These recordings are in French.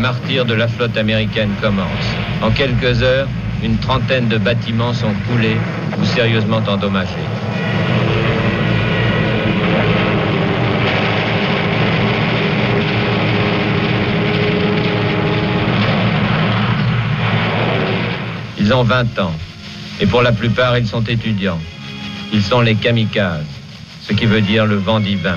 martyre de la flotte américaine commence. En quelques heures, une trentaine de bâtiments sont coulés ou sérieusement endommagés. Ils ont 20 ans, et pour la plupart, ils sont étudiants. Ils sont les kamikazes, ce qui veut dire le vent divin.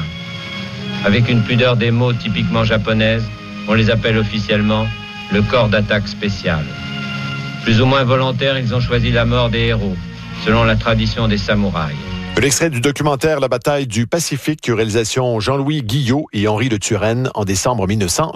Avec une pudeur des mots typiquement japonaise, on les appelle officiellement le corps d'attaque spécial. Plus ou moins volontaires, ils ont choisi la mort des héros, selon la tradition des samouraïs. Un extrait du documentaire La bataille du Pacifique, réalisation Jean-Louis Guillot et Henri de Turenne en décembre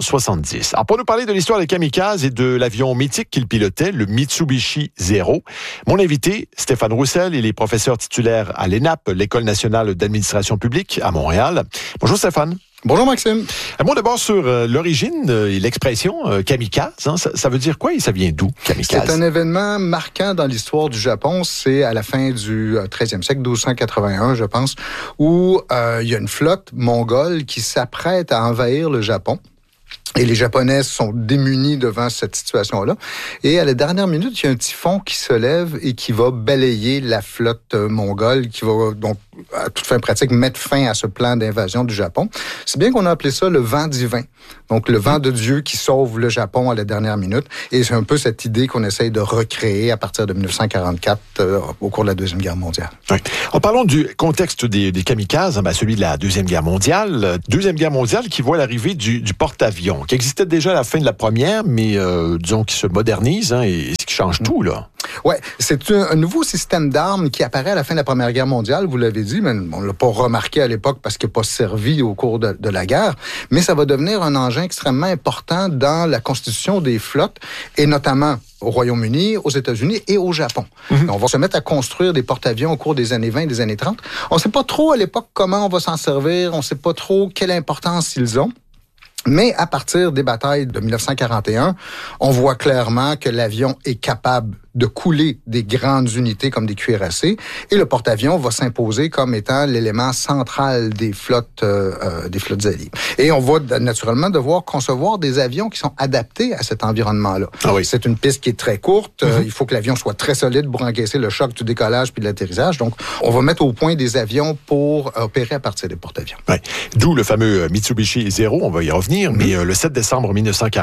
1970. Alors, pour nous parler de l'histoire des kamikazes et de l'avion mythique qu'il pilotait, le Mitsubishi Zero, mon invité, Stéphane Roussel, il est professeur titulaire à l'ENAP, l'École nationale d'administration publique à Montréal. Bonjour Stéphane. Bonjour Maxime. Un mot d'abord sur l'origine et l'expression kamikaze. Hein, ça veut dire quoi et ça vient d'où, kamikaze? C'est un événement marquant dans l'histoire du Japon. C'est à la fin du 13e siècle, 1281, je pense, où il y a une flotte mongole qui s'apprête à envahir le Japon. Et les Japonais sont démunis devant cette situation-là. Et à la dernière minute, il y a un typhon qui se lève et qui va balayer la flotte mongole, qui va donc, à toute fin pratique, mettre fin à ce plan d'invasion du Japon. C'est bien qu'on a appelé ça le vent divin. Donc, le vent de Dieu qui sauve le Japon à la dernière minute. Et c'est un peu cette idée qu'on essaye de recréer à partir de 1944 au cours de la Deuxième Guerre mondiale. Oui. En parlant du contexte des kamikazes, celui de la Deuxième Guerre mondiale. Deuxième Guerre mondiale qui voit l'arrivée du porte-avions, qui existait déjà à la fin de la première, mais disons qui se modernise et ce qui change tout, là. Oui, c'est un nouveau système d'armes qui apparaît à la fin de la Première Guerre mondiale, vous l'avez dit, mais on ne l'a pas remarqué à l'époque parce qu'il n'a pas servi au cours de la guerre, mais ça va devenir un engin extrêmement important dans la constitution des flottes, et notamment au Royaume-Uni, aux États-Unis et au Japon. Mm-hmm. On va se mettre à construire des porte-avions au cours des années 20 et des années 30. On ne sait pas trop à l'époque comment on va s'en servir, on ne sait pas trop quelle importance ils ont. Mais à partir des batailles de 1941, on voit clairement que l'avion est capable de couler des grandes unités comme des cuirassés, et le porte-avions va s'imposer comme étant l'élément central des flottes alliées. Et on va naturellement devoir concevoir des avions qui sont adaptés à cet environnement-là. Ah oui. C'est une piste qui est très courte. Il faut que l'avion soit très solide pour encaisser le choc du décollage puis de l'atterrissage. Donc, on va mettre au point des avions pour opérer à partir des porte-avions. Oui. D'où le fameux Mitsubishi Zero, on va y revenir, mais le 7 décembre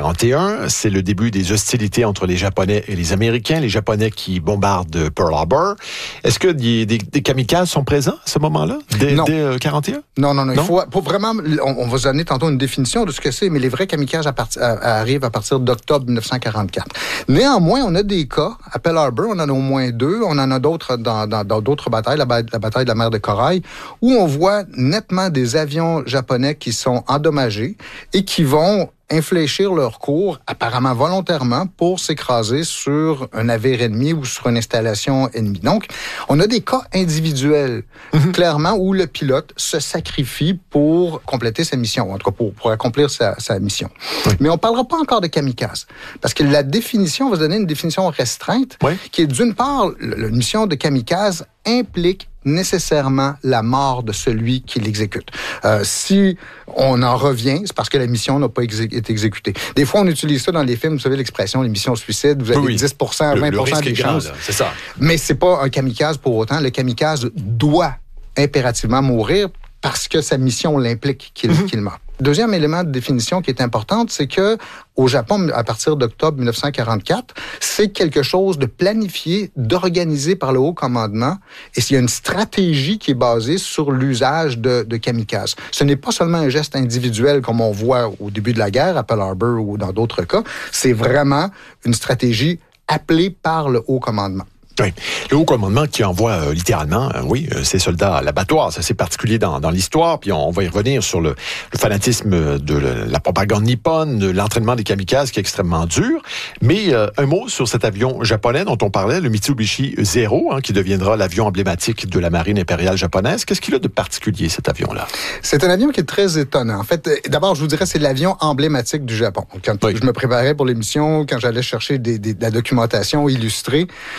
1941, c'est le début des hostilités entre les Japonais et les Américains. Les Japonais qui bombardent Pearl Harbor. Est-ce que des kamikazes sont présents à ce moment-là, dès 1941? Non. Il faut vraiment... On va se donner tantôt une définition de ce que c'est, mais les vrais kamikazes arrivent à partir d'octobre 1944. Néanmoins, on a des cas. À Pearl Harbor, on en a au moins 2. On en a d'autres dans d'autres batailles, la bataille de la mer de Corail, où on voit nettement des avions japonais qui sont endommagés et qui vont infléchir leur cours, apparemment volontairement, pour s'écraser sur un navire ennemi ou sur une installation ennemie. Donc, on a des cas individuels, clairement, où le pilote se sacrifie pour compléter sa mission, en tout cas pour accomplir sa mission. Oui. Mais on ne parlera pas encore de kamikaze, parce que la définition, on va se donner une définition restreinte, qui est d'une part, la mission de kamikaze implique nécessairement la mort de celui qui l'exécute. Si on en revient, c'est parce que la mission n'a pas été exécutée. Des fois, on utilise ça dans les films, vous savez l'expression, les missions suicides, vous avez 10%, 20% des chances. C'est ça. Mais c'est pas un kamikaze pour autant. Le kamikaze doit impérativement mourir parce que sa mission l'implique qu'il meurt. Deuxième élément de définition qui est important, c'est que au Japon, à partir d'octobre 1944, c'est quelque chose de planifié, d'organisé par le haut commandement, et il y a une stratégie qui est basée sur l'usage de kamikazes. Ce n'est pas seulement un geste individuel comme on voit au début de la guerre à Pearl Harbor ou dans d'autres cas, c'est vraiment une stratégie appelée par le haut commandement. Oui. Le haut commandement qui envoie littéralement, ses soldats à l'abattoir. C'est assez particulier dans l'histoire. Puis on va y revenir sur le fanatisme de la propagande nippone, de l'entraînement des kamikazes qui est extrêmement dur. Mais un mot sur cet avion japonais dont on parlait, le Mitsubishi Zero, qui deviendra l'avion emblématique de la marine impériale japonaise. Qu'est-ce qu'il a de particulier, cet avion-là? C'est un avion qui est très étonnant. En fait, d'abord, je vous dirais, c'est l'avion emblématique du Japon. Quand je me préparais pour l'émission, quand j'allais chercher de la documentation illustrée,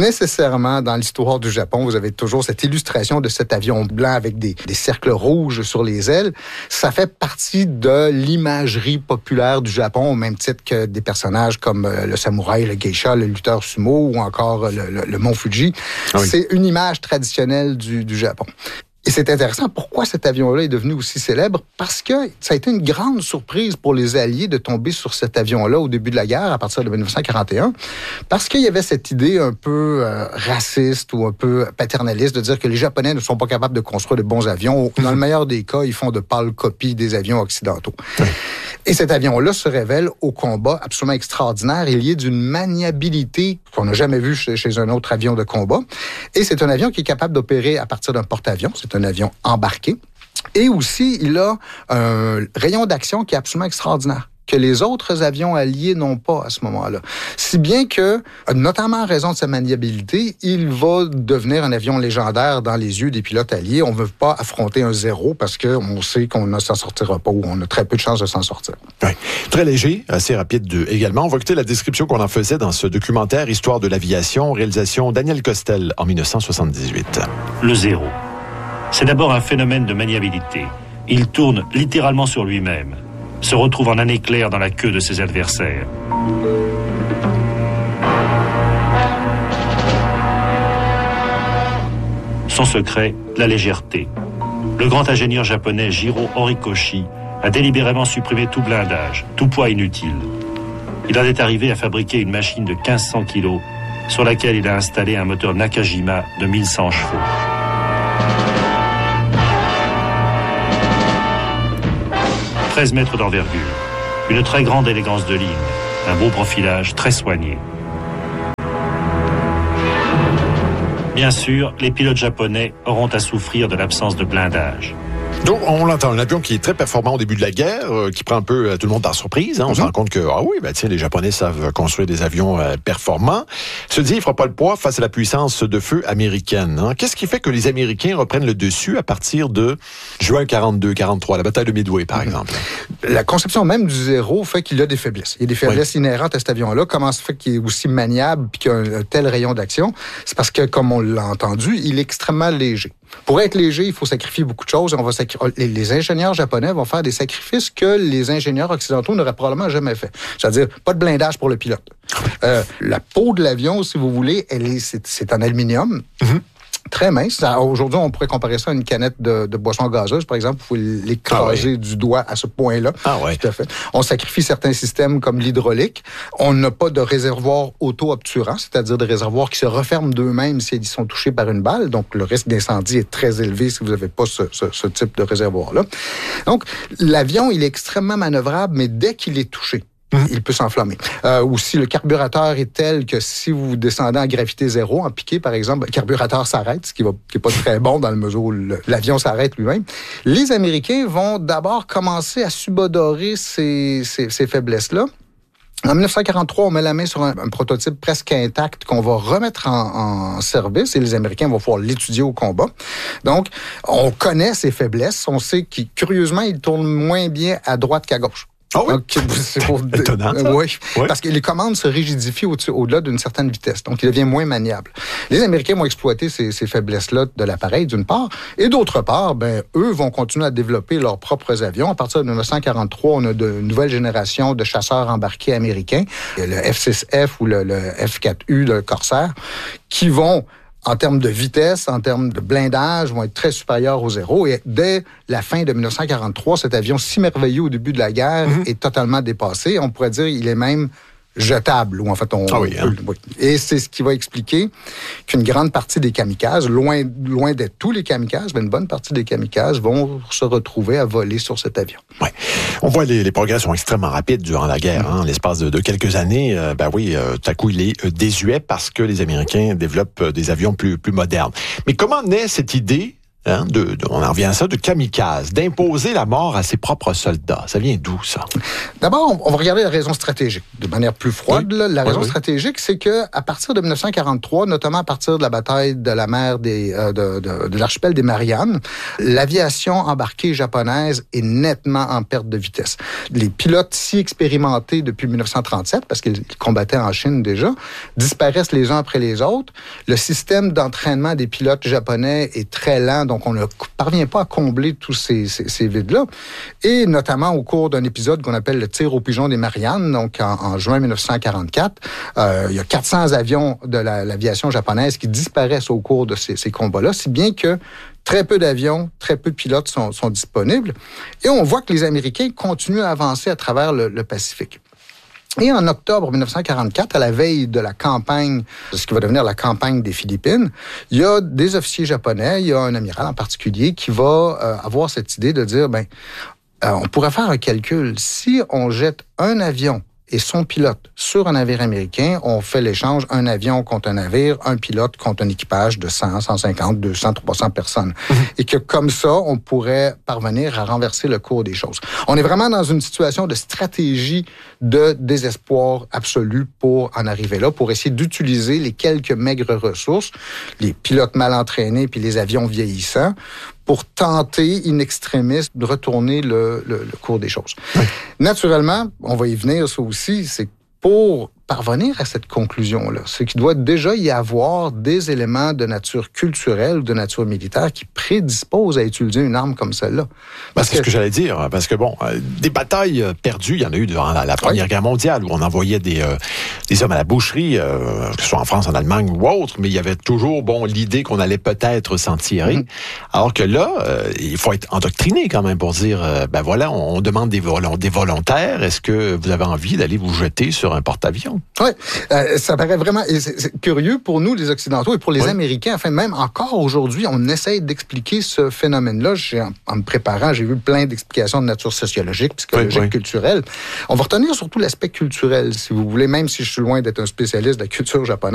nécessairement, dans l'histoire du Japon, vous avez toujours cette illustration de cet avion blanc avec des cercles rouges sur les ailes. Ça fait partie de l'imagerie populaire du Japon, au même titre que des personnages comme le samouraï, le geisha, le lutteur sumo ou encore le mont Fuji. Oui. C'est une image traditionnelle du Japon. Et c'est intéressant, pourquoi cet avion-là est devenu aussi célèbre? Parce que ça a été une grande surprise pour les Alliés de tomber sur cet avion-là au début de la guerre, à partir de 1941, parce qu'il y avait cette idée un peu raciste ou un peu paternaliste de dire que les Japonais ne sont pas capables de construire de bons avions. Dans le meilleur des cas, ils font de pâles copies des avions occidentaux. Oui. Et cet avion-là se révèle au combat absolument extraordinaire. Il y a d'une maniabilité qu'on n'a jamais vue chez un autre avion de combat. Et c'est un avion qui est capable d'opérer à partir d'un porte-avions. C'est un avion embarqué. Et aussi, il a un rayon d'action qui est absolument extraordinaire, que les autres avions alliés n'ont pas à ce moment-là. Si bien que, notamment en raison de sa maniabilité, il va devenir un avion légendaire dans les yeux des pilotes alliés. On ne veut pas affronter un zéro parce qu'on sait qu'on ne s'en sortira pas ou on a très peu de chances de s'en sortir. Oui. Très léger, assez rapide également. On va écouter la description qu'on en faisait dans ce documentaire « Histoire de l'aviation », réalisation Daniel Costel en 1978. Le zéro. C'est d'abord un phénomène de maniabilité. Il tourne littéralement sur lui-même, se retrouve en un éclair dans la queue de ses adversaires. Son secret, la légèreté. Le grand ingénieur japonais Jiro Horikoshi a délibérément supprimé tout blindage, tout poids inutile. Il en est arrivé à fabriquer une machine de 1500 kilos sur laquelle il a installé un moteur Nakajima de 1100 chevaux. « 13 mètres d'envergure, une très grande élégance de ligne, un beau profilage très soigné. » Bien sûr, les pilotes japonais auront à souffrir de l'absence de blindage. Donc, on l'entend, un avion qui est très performant au début de la guerre, qui prend un peu tout le monde par surprise. On se rend compte que, les Japonais savent construire des avions performants. Se dit, il ne fera pas le poids face à la puissance de feu américaine. Hein. Qu'est-ce qui fait que les Américains reprennent le dessus à partir de juin 42-43, la bataille de Midway, par exemple? La conception même du zéro fait qu'il a des faiblesses. Il y a des faiblesses inhérentes à cet avion-là. Comment ça fait qu'il est aussi maniable et qu'il a un tel rayon d'action? C'est parce que, comme on l'a entendu, il est extrêmement léger. Pour être léger, il faut sacrifier beaucoup de choses. Les ingénieurs japonais vont faire des sacrifices que les ingénieurs occidentaux n'auraient probablement jamais fait. C'est-à-dire, pas de blindage pour le pilote. La peau de l'avion, si vous voulez, c'est en aluminium. Mm-hmm. Très mince. Aujourd'hui, on pourrait comparer ça à une canette de boisson gazeuse, par exemple. Il faut l'écraser du doigt à ce point-là. Tout à fait. On sacrifie certains systèmes comme l'hydraulique. On n'a pas de réservoir auto-obturant, c'est-à-dire des réservoirs qui se referment d'eux-mêmes s'ils sont touchés par une balle. Donc, le risque d'incendie est très élevé si vous n'avez pas ce type de réservoir-là. Donc, l'avion, il est extrêmement manœuvrable, mais dès qu'il est touché, il peut s'enflammer. Ou si le carburateur est tel que si vous descendez en gravité zéro, en piqué, par exemple, le carburateur s'arrête, ce qui est pas très bon dans le mesure où l'avion s'arrête lui-même. Les Américains vont d'abord commencer à subodorer ces faiblesses-là. En 1943, on met la main sur un prototype presque intact qu'on va remettre en service et les Américains vont pouvoir l'étudier au combat. Donc, on connaît ses faiblesses. On sait que, curieusement, il tourne moins bien à droite qu'à gauche. Ah oui? C'est étonnant, ça. Oui, parce que les commandes se rigidifient au-delà d'une certaine vitesse. Donc, il devient moins maniable. Les Américains vont exploiter ces faiblesses-là de l'appareil, d'une part. Et d'autre part, eux vont continuer à développer leurs propres avions. À partir de 1943, on a de nouvelles générations de chasseurs embarqués américains. Il y a le F-6F ou le F-4U, le Corsair, qui vont, en termes de vitesse, en termes de blindage, vont être très supérieurs au zéro. Et dès la fin de 1943, cet avion si merveilleux au début de la guerre est totalement dépassé. On pourrait dire qu'il est même jetable. Ou en fait, Et c'est ce qui va expliquer qu'une grande partie des kamikazes, loin d'être tous les kamikazes, mais une bonne partie des kamikazes vont se retrouver à voler sur cet avion. Ouais. On voit les progrès sont extrêmement rapides durant la guerre. Hein. L'espace de quelques années, tout à coup, il est désuet parce que les Américains développent des avions plus modernes. Mais comment naît cette idée Hein, on en revient à ça, de kamikaze, d'imposer la mort à ses propres soldats. Ça vient d'où, ça? D'abord, on va regarder la raison stratégique. De manière plus froide, oui. La raison stratégique, c'est que à partir de 1943, notamment à partir de la bataille de la mer de l'archipel des Mariannes, l'aviation embarquée japonaise est nettement en perte de vitesse. Les pilotes si expérimentés depuis 1937, parce qu'ils combattaient en Chine déjà, disparaissent les uns après les autres. Le système d'entraînement des pilotes japonais est très lent, donc on ne parvient pas à combler tous ces vides-là. Et notamment au cours d'un épisode qu'on appelle le tir au pigeon des Mariannes, donc en juin 1944, il y a 400 avions de l'aviation japonaise qui disparaissent au cours de ces combats-là, si bien que très peu d'avions, très peu de pilotes sont disponibles. Et on voit que les Américains continuent à avancer à travers le Pacifique. Et en octobre 1944, à la veille de la campagne, ce qui va devenir la campagne des Philippines, il y a des officiers japonais, il y a un amiral en particulier qui va avoir cette idée de dire, on pourrait faire un calcul. Si on jette un avion et son pilote sur un navire américain, on fait l'échange un avion contre un navire, un pilote contre un équipage de 100, 150, 200, 300 personnes. Et que comme ça, on pourrait parvenir à renverser le cours des choses. On est vraiment dans une situation de stratégie de désespoir absolu pour en arriver là, pour essayer d'utiliser les quelques maigres ressources, les pilotes mal entraînés puis les avions vieillissants, pour tenter, in extremis, de retourner le cours des choses. Oui. Naturellement, on va y venir, ça aussi, c'est pour parvenir à cette conclusion-là, c'est qu'il doit déjà y avoir des éléments de nature culturelle ou de nature militaire qui prédisposent à utiliser une arme comme celle-là. C'est ce que j'allais dire, parce que des batailles perdues, il y en a eu durant la Première Guerre mondiale, où on envoyait des hommes à la boucherie, que ce soit en France, en Allemagne ou autre, mais il y avait toujours, l'idée qu'on allait peut-être s'en tirer. Alors que là, il faut être endoctriné quand même pour dire, on demande des volontaires, est-ce que vous avez envie d'aller vous jeter sur un porte-avions? Oui, ça paraît vraiment c'est curieux pour nous, les Occidentaux, et pour les Américains. Enfin, même encore aujourd'hui, on essaye d'expliquer ce phénomène-là. En me préparant, j'ai vu plein d'explications de nature sociologique, psychologique, culturelle. On va retenir surtout l'aspect culturel, si vous voulez, même si je suis loin d'être un spécialiste de la culture japonaise.